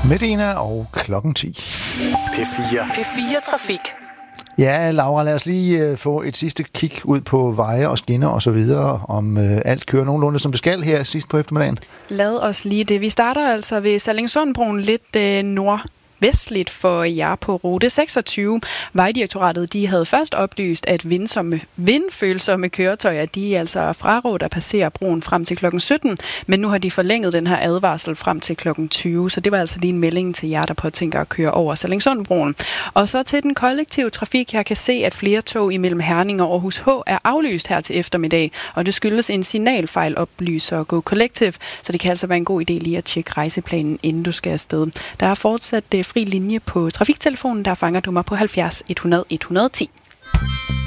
Medina og klokken 10. P4 Trafik. Ja, Laura, lad os lige få et sidste kig ud på veje og skinner og så videre, om alt kører nogenlunde som det skal her sidst på eftermiddagen. Lad os lige det. Vi starter altså ved Sallingsundbroen lidt nordvestligt for jer på rute 26. Vejdirektoratet de havde først oplyst, at vindfølsomme køretøjer de altså frarådt at passere broen frem til klokken 17, men nu har de forlænget den her advarsel frem til klokken 20, så det var altså lige en melding til jer, der påtænker at køre over Sallingsundbroen. Og så til den kollektive trafik. Jeg kan se, at flere tog imellem Herning og Aarhus H er aflyst her til eftermiddag, og det skyldes en signalfejl, oplyser Go Collective, så det kan altså være en god idé lige at tjekke rejseplanen, inden du skal afsted. Der er fortsat fri linje på trafiktelefonen, der fanger du mig på 70 100 110.